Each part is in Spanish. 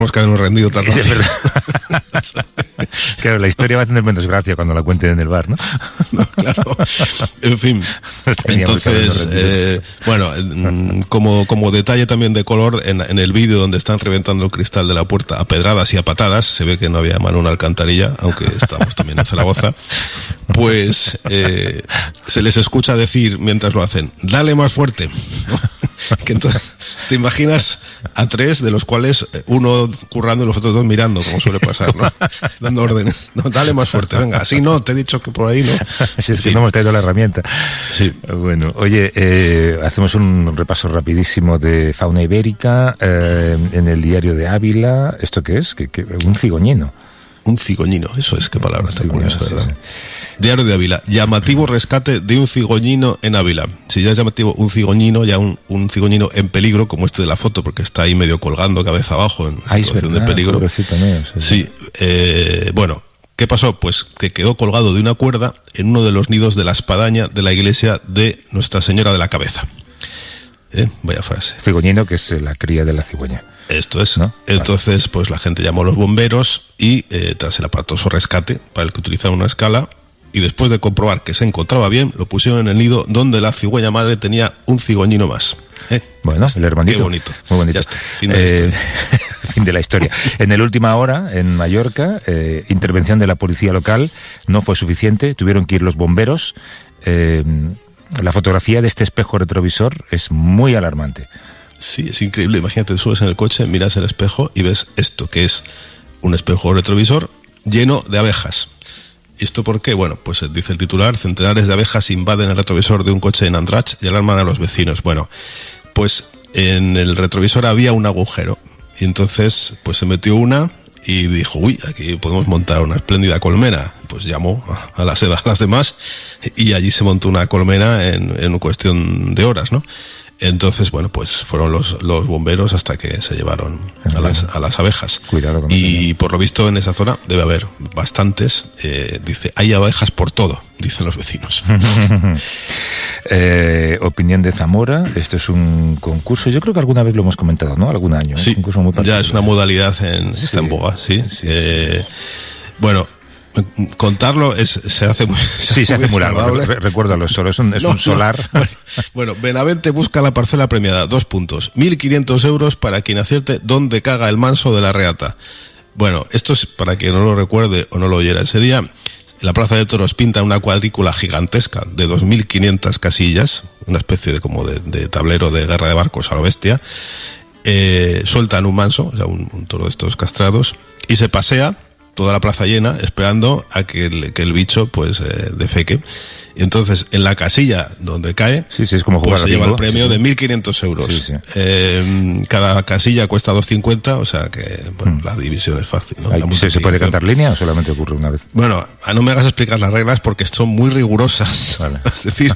que habernos rendido tan rápido. Claro, la historia va a tener menos gracia cuando la cuenten en el bar, ¿no? No, claro. En fin. Entonces, bueno, como detalle también de color, en el vídeo donde están reventando el cristal de la puerta a pedradas y a patadas, se ve que no había mano en una alcantarilla, aunque estamos también en Zaragoza, pues se les escucha decir mientras lo hacen, dale más fuerte, ¿no? Que entonces te imaginas a tres, de los cuales uno currando y los otros dos mirando, como suele pasar, ¿no? Dando órdenes. No, dale más fuerte, venga, así no, te he dicho que por ahí no. Si es que no hemos traído la herramienta. Sí. Bueno, oye, hacemos un repaso rapidísimo de fauna ibérica en el diario de Ávila. ¿Esto qué es? Un cigoñino. Un cigoñino, eso es, qué palabra tan curiosa, ¿verdad? Sí. Diario de Ávila, llamativo rescate de un cigoñino en Ávila. Si ya es llamativo un cigoñino, ya un cigoñino en peligro, como este de la foto, porque está ahí medio colgando cabeza abajo en situación de peligro. Mío, sí, bueno, ¿qué pasó? Pues que quedó colgado de una cuerda en uno de los nidos de la espadaña de la iglesia de Nuestra Señora de la Cabeza. Vaya frase. Cigoñino, que es la cría de la cigüeña. Esto es, ¿no? Entonces, pues la gente llamó a los bomberos y tras el aparatoso rescate, para el que utilizaron una escala, y después de comprobar que se encontraba bien, lo pusieron en el nido donde la cigüeña madre tenía un cigoñino más. Bueno, el hermanito. Qué bonito. Muy bonito. Ya está, fin de la historia. Fin de la historia. En el Última Hora, en Mallorca, intervención de la policía local no fue suficiente, tuvieron que ir los bomberos. La fotografía de este espejo retrovisor es muy alarmante. Sí, es increíble. Imagínate, te subes en el coche, miras el espejo y ves esto, que es un espejo retrovisor lleno de abejas. ¿Y esto por qué? Bueno, pues dice el titular, centenares de abejas invaden el retrovisor de un coche en Andratx y alarman a los vecinos. Bueno, pues en el retrovisor había un agujero y entonces pues se metió una y dijo, uy, aquí podemos montar una espléndida colmena. Pues llamó a las demás y allí se montó una colmena en cuestión de horas, ¿no? Entonces, bueno, pues fueron los bomberos hasta que se llevaron a las abejas. Cuidado con y eso. Por lo visto en esa zona debe haber bastantes. Dice, hay abejas por todo, dicen los vecinos. Opinión de Zamora. Esto es un concurso. Yo creo que alguna vez lo hemos comentado, ¿no? Algún año. Sí, un concurso muy ya es una modalidad está en boga, sí. Bueno, contarlo se hace muy largo. Recuérdalo, solo es un solar. Bueno, Benavente busca la parcela premiada. 2 puntos. 1.500 euros para quien acierte dónde caga el manso de la Reata. Bueno, esto es para quien no lo recuerde o no lo oyera ese día. La Plaza de Toros pinta una cuadrícula gigantesca de 2.500 casillas, una especie de tablero de guerra de barcos a lo bestia. Sueltan un manso, o sea, un toro de estos castrados, y se pasea toda la plaza llena esperando a que el bicho pues defeque. Y entonces en la casilla donde cae es como jugar pues se lleva el premio de 1.500 euros. Cada casilla cuesta 2,50, o sea que bueno, la división es fácil, ¿no? ¿Se puede cantar línea o solamente ocurre una vez? Bueno, no me hagas explicar las reglas porque son muy rigurosas. Vale. Es decir,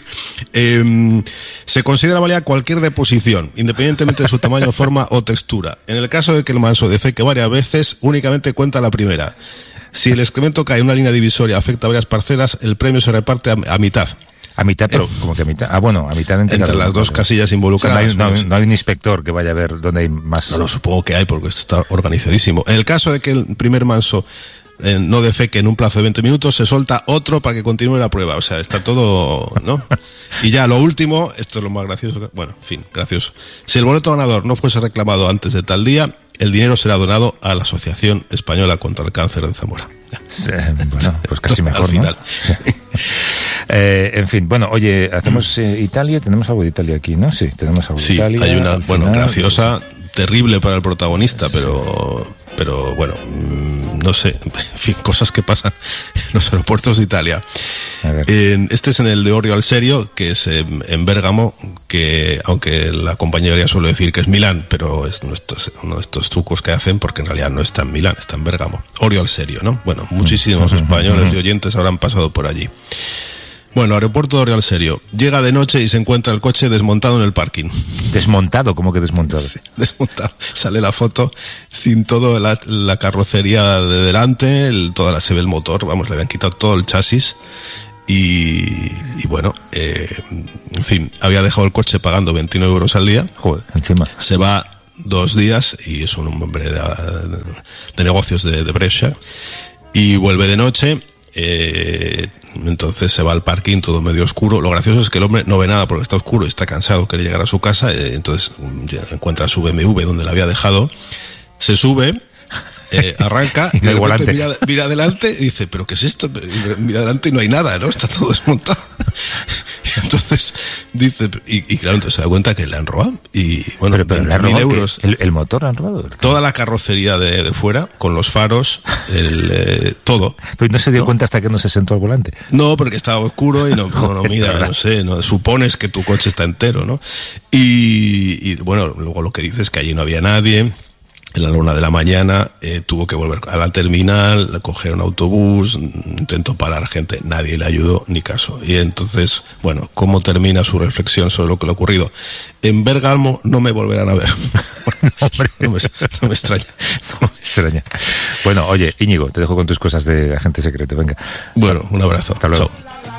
se considera válida cualquier deposición, independientemente de su tamaño, forma o textura. En el caso de que el manso defeque varias veces, únicamente cuenta la primera. Si el excremento cae en una línea divisoria, afecta a varias parcelas, el premio se reparte a mitad. A mitad, pero como que a mitad. Ah, bueno, a mitad entre las dos casillas involucradas. O sea, no hay un inspector que vaya a ver dónde hay más. No, supongo que hay porque esto está organizadísimo. En el caso de que el primer manso no defeque en un plazo de 20 minutos, se suelta otro para que continúe la prueba. O sea, está todo, ¿no? Y ya lo último, esto es lo más gracioso. Bueno, en fin, gracioso. Si el boleto ganador no fuese reclamado antes de tal día, el dinero será donado a la Asociación Española contra el Cáncer de Zamora. Bueno, pues casi mejor, al final. ¿No? En fin, bueno, oye, hacemos Italia, tenemos algo de Italia aquí, ¿no? Sí, tenemos algo de Italia. Sí, hay una, bueno, graciosa, terrible para el protagonista, pero bueno, no sé, en fin, cosas que pasan en los aeropuertos de Italia. Este es en el de Orio al Serio, que es en Bérgamo, que aunque la compañía suele decir que es Milán, pero es uno de estos trucos que hacen, porque en realidad no está en Milán, está en Bérgamo. Orio al Serio, ¿no? Bueno, muchísimos españoles y oyentes habrán pasado por allí. Bueno, aeropuerto de Orio al Serio. Llega de noche y se encuentra el coche desmontado en el parking. ¿Desmontado? ¿Cómo que desmontado? Sí, desmontado. Sale la foto sin toda la carrocería de delante, se ve el motor, vamos, le habían quitado todo el chasis y bueno, en fin, había dejado el coche pagando 29 euros al día. Joder, encima. Se va 2 días y es un hombre de negocios de Brescia, y vuelve de noche. Entonces se va al parking todo medio oscuro. Lo gracioso es que el hombre no ve nada porque está oscuro y está cansado, quiere llegar a su casa. Entonces encuentra su BMW donde la había dejado, se sube, arranca y de repente mira adelante y dice, ¿pero qué es esto? Mira adelante y no hay nada, ¿no? Está todo desmontado. Y entonces dice, y claro, entonces se da cuenta que le han robado. Y bueno, pero 20.000 euros. ¿El motor han robado? Toda la carrocería de fuera, con los faros, todo. Pero no se dio cuenta hasta que no se sentó al volante. No, porque estaba oscuro y no mira, no sé, no supones que tu coche está entero, ¿no? Y bueno, luego lo que dice es que allí no había nadie. En la 1 de la mañana tuvo que volver a la terminal, coger un autobús, intentó parar gente, nadie le ayudó ni caso. Y entonces, bueno, ¿cómo termina su reflexión sobre lo que le ha ocurrido? En Bergamo no me volverán a ver. No me extraña. No me extraña. Bueno, oye, Íñigo, te dejo con tus cosas de agente secreto, venga. Bueno, un abrazo. Hasta luego. Chao.